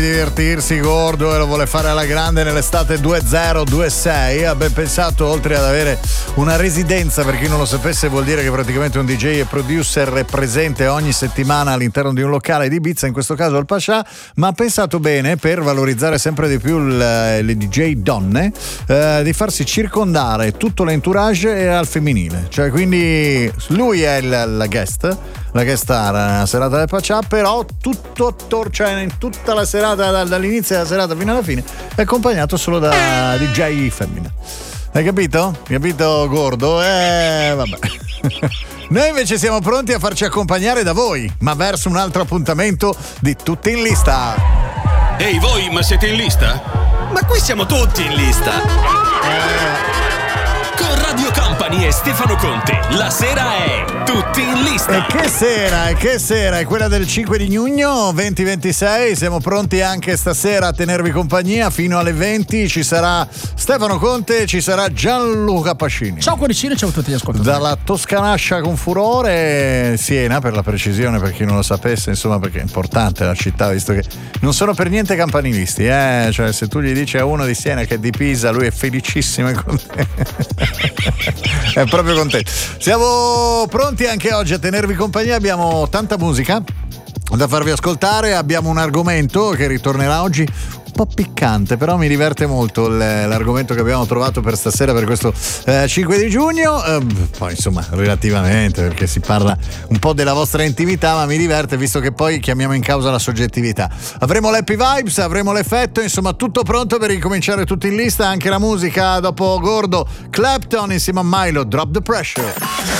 divertirsi Gordo e lo vuole fare alla grande nell'estate 2026. Ha ben pensato, oltre ad avere una residenza, per chi non lo sapesse vuol dire che praticamente un DJ e producer è presente ogni settimana all'interno di un locale di Ibiza, in questo caso al Pascià, ma ha pensato bene, per valorizzare sempre di più le DJ donne, di farsi circondare tutto l'entourage al femminile, cioè quindi lui è la guest star nella serata del Pascià, però tutto attorno, cioè in tutta la serata, dall'inizio della serata fino alla fine, è accompagnato solo da DJ femmina. Hai capito? Capito Gordo? Vabbè. Noi invece siamo pronti a farci accompagnare da voi, ma verso un altro appuntamento di Tutti in Lista. Ehi voi, ma siete in lista? Ma qui siamo tutti in lista. Con Radio Company e Stefano Conte, la sera è Tutti in Lista. E che sera? È quella del 5 di giugno 2026. Siamo pronti anche stasera a tenervi compagnia fino alle 20. Ci sarà Stefano Conte, ci sarà Gianluca Pascini. Ciao cuoricino, ciao a tutti gli ascoltatori. Dalla Toscanascia con furore, Siena per la precisione, per chi non lo sapesse, insomma, perché è importante la città, visto che non sono per niente campanilisti, cioè se tu gli dici a uno di Siena che è di Pisa, lui è felicissimo e contento. È proprio contento. Siamo pronti anche oggi a tenervi compagnia, abbiamo tanta musica da farvi ascoltare, abbiamo un argomento che ritornerà oggi un po' piccante, però mi diverte molto l'argomento che abbiamo trovato per stasera, per questo 5 di giugno, poi insomma relativamente, perché si parla un po' della vostra intimità, ma mi diverte visto che poi chiamiamo in causa la soggettività. Avremo l'happy vibes, avremo l'effetto, insomma tutto pronto per ricominciare Tutti in Lista, anche la musica dopo Gordo, Clapton insieme a Milo, Drop the Pressure.